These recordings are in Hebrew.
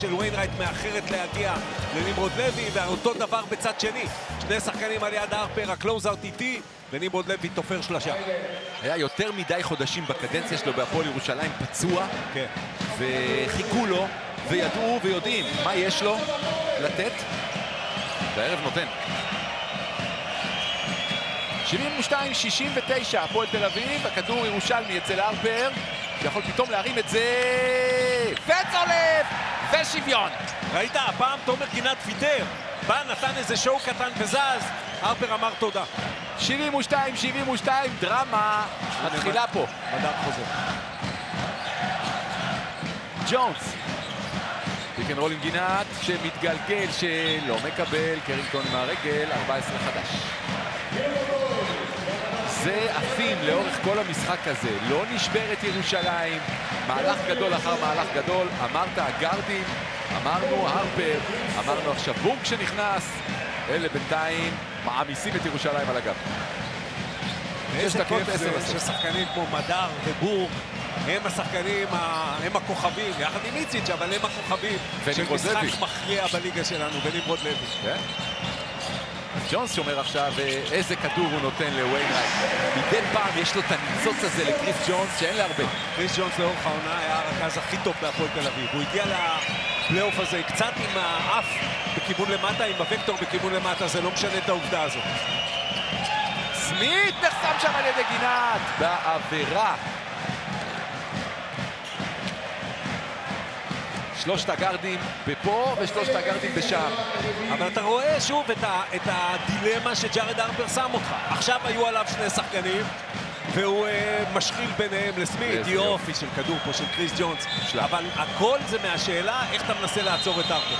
של ויינרייט מאחרת להגיע לנמרוד לוי, ואותו דבר בצד שני. שני שחקנים על יד הרפר, הקלוזאוט איטי, ונמרוד לוי תופר שלושה. היה יותר מדי חודשים בקדנציה שלו בהפועל ירושלים פצוע, כן. וחיכו לו, וידעו ויודעים מה יש לו לתת, והערב נותן. 72-69, הפועל תל אביב, הכדור ירושלמי אצל הרפר, שיכול פתאום להרים את זה, וצולף, ושוויון. ראית, הפעם תומר גינת פיטר, בא נתן איזה שואו קטן וזז, הרפר אמר תודה. 72-72, דרמה מתחילה פה. מדע חוזר. ג'ונס. פיקן רול עם גינת שמתגלגל, שלא מקבל, קרינגטון עם הרגל, 14 חדש. זה עפים לאורך כל המשחק הזה, לא נשברת ירושלים, מהלך גדול אחר מהלך גדול, אמרת הגרדים, אמרנו הרפר, אמרנו עכשיו בורג שנכנס, אלה בינתיים מעמיסים את ירושלים על הגב. איזה כיף זה ששחקנים כמו מדר ובורג, הם השחקנים, הם הכוכבים, יחד עם איציץ', אבל הם הכוכבים של משחק מכריע בליגה שלנו, ונמרוד לוי. ג'ונס שומר עכשיו איזה כדור הוא נותן לוויינרייט. מדי פעם יש לו את הניצוץ הזה לקריס ג'ונס שאין לה הרבה. קריס ג'ונס לאורך העונה היה הרכז הכי טוב בהפועל תל אביב. הוא הגיע לפלייאוף הזה קצת עם האף בכיוון למטה, עם הוקטור בכיוון למטה, זה לא משנה את העובדה הזאת. סמית נחסם שם על ידי גינת בעבירה. שלושת הגרדים בפה ושלושת הגרדים בשם. אבל אתה רואה שוב את הדילמה שג'ארד הרפר שם אותך. עכשיו היו עליו שני שחקנים, והוא משחיל ביניהם לסמית. יופי של כדור פה של קריס ג'ונס. אבל הכל זה מהשאלה איך אתה מנסה לעצור את הרפר.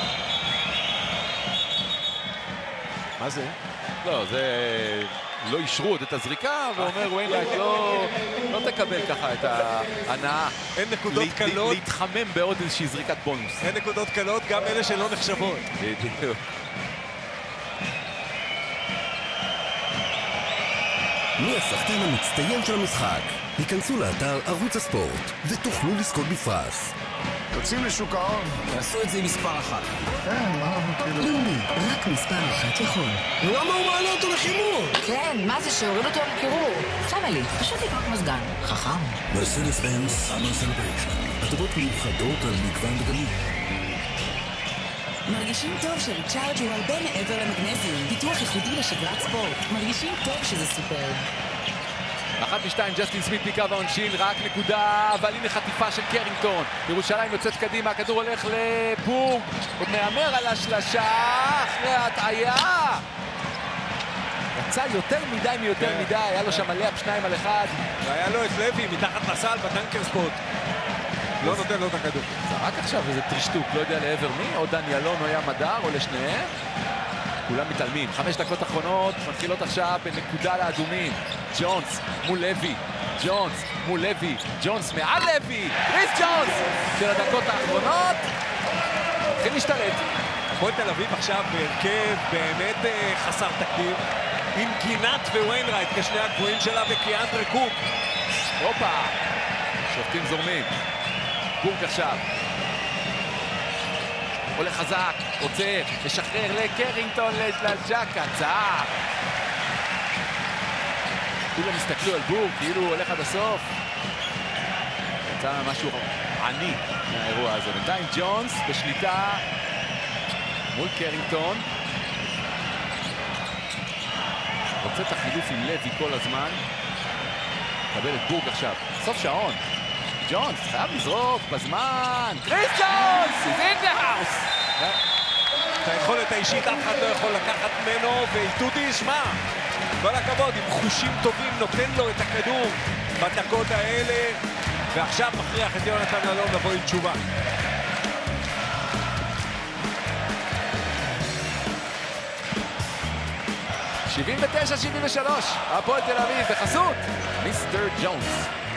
מה זה? לא, זה... לא אישרו עוד את הזריקה, ואומר ויינרייט לא תקבל ככה את ההנאה. אין נקודות קלות. להתחמם בעוד איזושהי זריקת בונוס. אין נקודות קלות, גם אלה שלא נחשבות. בדיוק. מי השחקן המצטיין של המשחק? היכנסו לאתר ערוץ הספורט ותוכלו לזכות בפרס. יוצאים לשוק ההון. תעשו את זה עם מספר אחת. כן, מה כאילו? לומדי, רק מספר אחת יכול. למה הוא מעלה אותו לחימור? כן, מה זה שהוריד אותו לקירור? פמילי, פשוט לקנות מזגן. חכם. מרסדס בנץ סאמר סלבריישן. הטבות מיוחדות על מגוון דגמים. מרגישים טוב שריצ'ארג' הוא הרבה מעבר למגנזיום. פיתוח ייחודי לשגרת ספורט. מרגישים טוב שזה סופר. 1-2, ג'סטין סמית מקו העונשין, רק נקודה, אבל הנה חטיפה של קרינגטון. ירושלים יוצאת קדימה, הכדור הולך לבורג, עוד מהמר על השלשה, אחרי ההטעיה. יצא יותר מדי מיותר מדי, היה לו שם עליה 2-1. והיה לו את לוי מתחת לסל בדנקר ספוט. לא נותן לו את הכדור. זרק עכשיו איזה טרישטוק, לא יודע לעבר מי, או דני אלון או היה מדר, או לשניהם. כולם מתעלמים. 5 דקות אחרונות, מתחילות עכשיו בנקודה לאדומים. ג'ונס מול לוי, ג'ונס מול לוי, ג'ונס מעל לוי, קריס ג'ונס של הדקות האחרונות. מתחיל להשתלט. הפועל תל אביב עכשיו בהרכב באמת חסר תקדים, עם גינת וויינרייט כשני הגבוהים שלה וקיאנדרה קוק. הופה, שופטים זורמים. בורג עכשיו. עולה חזק, עוצר, משחרר לקרינגטון לשלשה קצר. כולם הסתכלו על בורג, כאילו הוא הולך עד הסוף. יצא משהו עני מהאירוע הזה. בינתיים ג'ונס בשליטה מול קרינגטון. רוצה את החילוף עם לוי כל הזמן. קבל את בורג עכשיו. סוף שעון. ג'ונס חייב לזרוק בזמן. קריס ג'ונס! He's in the house! את היכולת האישית אף אחד לא יכול לקחת ממנו, ואיתודי, שמע, כל הכבוד, עם חושים טובים נותן לו את הכדור בדקות האלה, ועכשיו מכריח את יונתן אלון לבוא עם תשובה. ש79-73, הפועל תל אביב בחסות מיסטר ג'ונס.